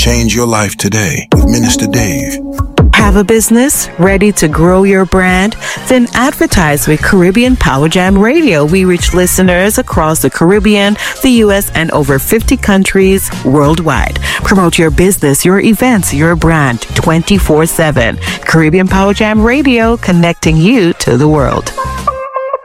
Change your life today with Minister Dave. Have a business ready to grow your brand? Then advertise with Caribbean Power Jam Radio. We reach listeners across the Caribbean, the U.S., and over 50 countries worldwide. Promote your business, your events, your brand 24/7. Caribbean Power Jam Radio, connecting you to the world.